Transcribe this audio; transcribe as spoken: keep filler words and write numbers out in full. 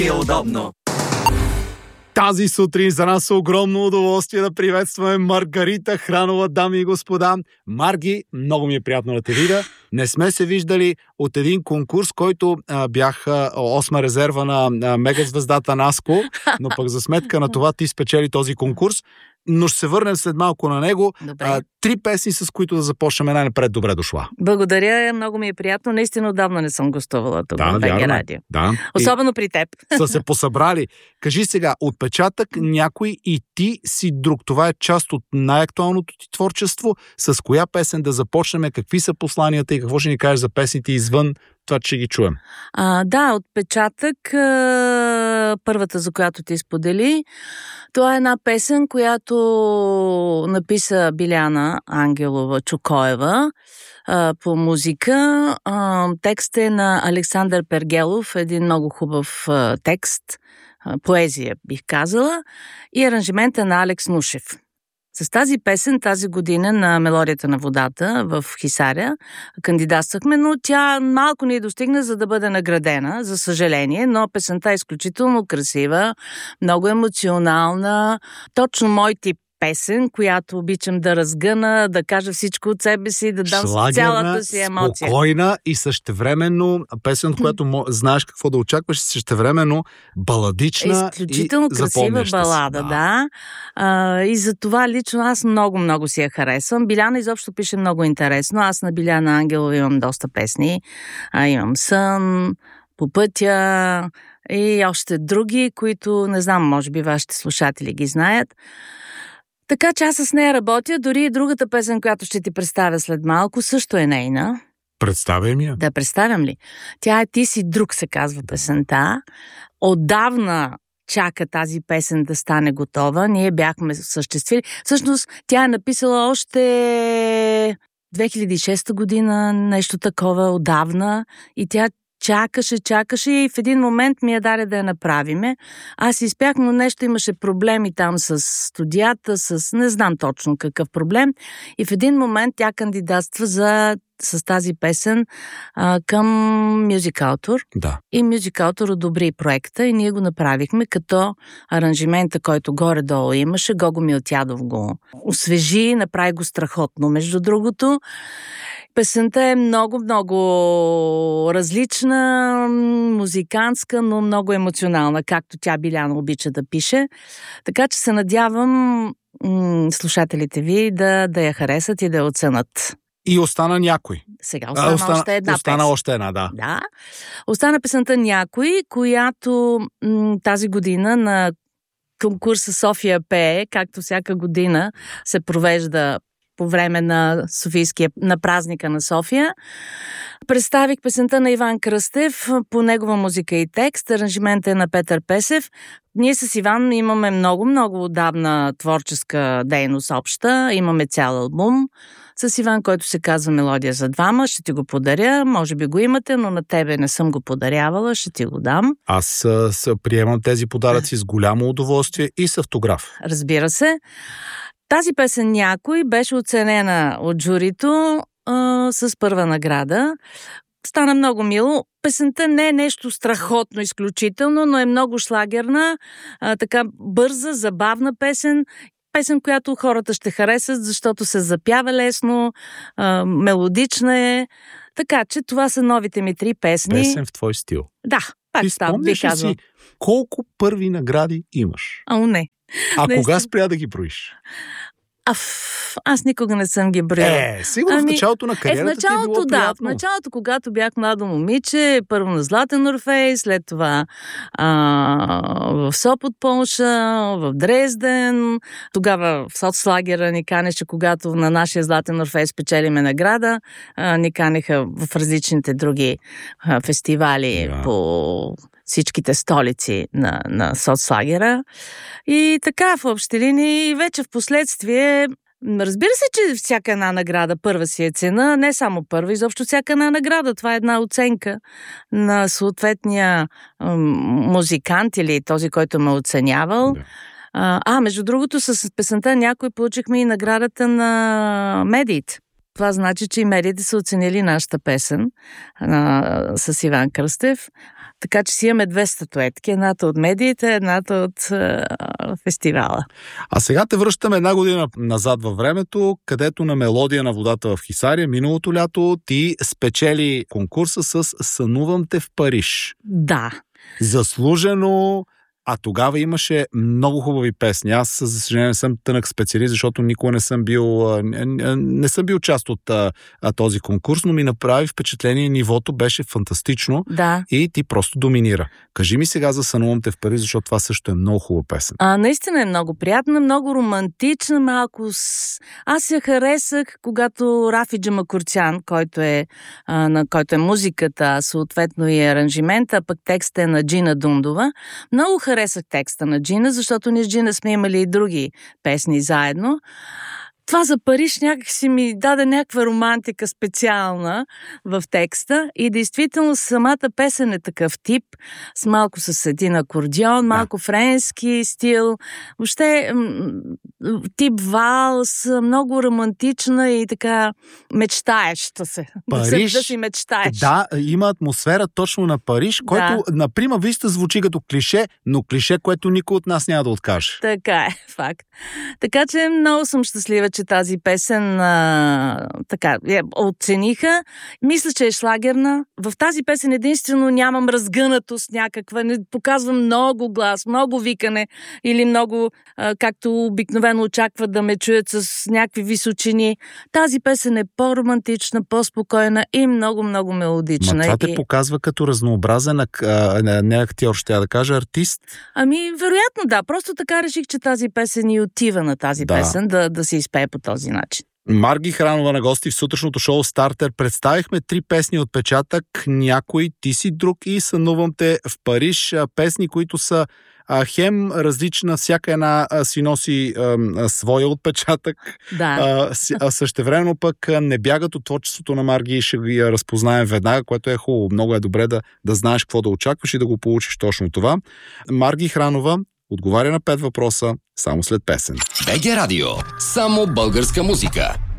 е удобно. Тази сутрин за нас е огромно удоволствие да приветстваме Маргарита Хранова, дами и господа. Марги, много ми е приятно да те видя. Не сме се виждали от един конкурс, който а, бях а, осма резерва на а, мегазвездата Наско, но пък за сметка на това ти спечели този конкурс. Но ще се върнем след малко на него. А, три песни, с които да започнем най-напред. Добре дошла. Благодаря, много ми е приятно. Наистина отдавна не съм гостувала тук да, в БГ Радио. Да. Особено и при теб. Са се посъбрали. Кажи сега, отпечатък някой и ти си друг. Това е част от най-актуалното ти творчество. С коя песен да започнем? Какви са посланията и какво ще ни кажеш за песните извън това, че ги чуем? А, да, отпечатък, а, първата, за която ти сподели. Това е една песен, която написа Биляна Ангелова Чукоева а, по музика. А, текст е на Александър Пергелов, един много хубав а, текст, а, поезия бих казала, и аранжимента на Алекс Нушев. С тази песен тази година на Мелодията на водата в Хисаря кандидатствахме, но тя малко ни достигна, за да бъде наградена, за съжаление, но песента е изключително красива, много емоционална, точно мой тип песен, която обичам да разгъна, да кажа всичко от себе си, да дам шлагерна, цялата си емоция. Спокойна и същевременно песен, от която знаеш какво да очакваш, същевременно баладична. Изключително и красива балада, да. да. А, и за това лично аз много-много си я харесвам. Биляна изобщо пише много интересно. Аз на Биляна Ангелова имам доста песни. А, имам Сън, По пътя и още други, които не знам, може би вашите слушатели ги знаят. Така че аз с нея работя, дори и другата песен, която ще ти представя след малко, също е нейна. Представяй ми я. Да, представям ли? Тя е "Ти си друг", се казва песента. Отдавна чака тази песен да стане готова. Ние бяхме осъществили. Всъщност, тя е написала още две хиляди и шеста година, нещо такова, отдавна. И тя чакаше, чакаше и в един момент ми я даде да я направиме. Аз изпях, но нещо имаше проблеми там с студията, с не знам точно какъв проблем. И в един момент тя кандидатства за, с тази песен а, към Music Autor. Да. И Music Autor одобри проекта и ние го направихме, като аранжимента, който горе-долу имаше. Гого Милтядов го освежи, направи го страхотно, между другото. Песента е много-много различна, музикантска, но много емоционална, както тя Биляна обича да пише. Така че се надявам м- слушателите ви да, да я харесат и да я оценят. И остана някой. Сега остана, а, остана още една остана песен. още една, да. Да. Остана песента "Някой", която м- тази година на конкурса София пее, както всяка година се провежда по време на Софийския, на празника на София. Представих песента на Иван Кръстев по негова музика и текст. Аранжиментът е на Петър Песев. Ние с Иван имаме много-много отдавна творческа дейност обща. Имаме цял албум с Иван, който се казва "Мелодия за двама". Ще ти го подаря. Може би го имате, но на тебе не съм го подарявала. Ще ти го дам. Аз с, приемам тези подаръци с голямо удоволствие и с автограф. Разбира се. Тази песен "Някой" беше оценена от журито а, с първа награда. Стана много мило. Песента не е нещо страхотно, изключително, но е много шлагерна, а, така бърза, забавна песен. Песен, която хората ще харесат, защото се запява лесно, а, мелодична е. Така че това са новите ми три песни. Песен в твой стил. Да, пак става, би казвам. Си колко първи награди имаш? А, не. А не кога си... спря да ги броиш? Аф, аз никога не съм ги броила. Е, сигурно ами, в началото на кариерата е, в началото, ти е било да, приятно. в началото, когато бях младо момиче, първо на Златен Орфей, след това а, в Сопот, Полша, в Дрезден. Тогава в соцлагера ни канеше, когато на нашия Златен Орфей спечелиме награда, а, ни канеха в различните други а, фестивали да. по всичките столици на, на соцлагера. И така, в общи линии, вече в последствие, разбира се, че всяка една награда първа си е цена, не само първа, изобщо всяка една награда. Това е една оценка на съответния м- музикант или този, който ме оценявал. Да. А, а, между другото, с песента "Някой" получихме и наградата на медиите. Това значи, че и медиите са оценили нашата песен а, с Иван Кръстев. Така че си имаме две статуетки. Едната от медиите, едната от а, фестивала. А сега те връщаме една година назад във времето, където на Мелодия на водата в Хисария миналото лято ти спечели конкурса с "Сънувам те в Париж". Да. Заслужено. А тогава имаше много хубави песни. Аз, за съжаление, не съм тънък специалист, защото никога не съм бил, не, не съм бил част от а, този конкурс, но ми направи впечатление, нивото беше фантастично. Да. И ти просто доминира. Кажи ми сега за "Сънувам те в Париж", защото това също е много хубава песен. А, наистина е много приятна, много романтична, малко с... Аз я харесах, когато Рафи Джамакурчан, който е, а, на който е музиката, съответно и аранжимента, а пък текстът е на Джина Дундова. Много харесах текста на Джина, защото ние с Джина сме имали и други песни заедно. Това за Париж някак си ми даде някаква романтика специална в текста и действително самата песен е такъв тип, с малко с един акордеон, малко да. Френски стил, въобще тип валс, много романтична и така мечтаеща се. Париж, да, да си мечтаеш. Да, има атмосфера точно на Париж, който да. на прима виста звучи като клише, но клише, което никой от нас няма да откаже. Така е, факт. Така че много съм щастлива, че тази песен а, така, я оцениха. Мисля, че е шлагерна. В тази песен единствено нямам разгънатост някаква, не показвам много глас, много викане или много, а, както обикновено очакват да ме чуят с някакви височини. Тази песен е по-романтична, по-спокойна и много-много мелодична. Ма това те и... показва като разнообразен, а, не актьор, ще я да кажа, артист? Ами, вероятно да. Просто така реших, че тази песен и отива на тази да. песен, да, да се изпее по този начин. Марги Хранова на гости в сутрешното шоу "Стартер". Представихме три песни от печатък "Някой", "Ти си друг" и "Сънувам те в Париж". Песни, които са а, хем различна, всяка една а, си носи а, а, своя отпечатък. Да. А, а същевременно пък не бягат от творчеството на Марги и ще ги разпознаем веднага, което е хубаво. Много е добре да, да знаеш какво да очакваш и да го получиш точно това. Марги Хранова отговаря на пет въпроса само след песен. БГ Радио. Само българска музика.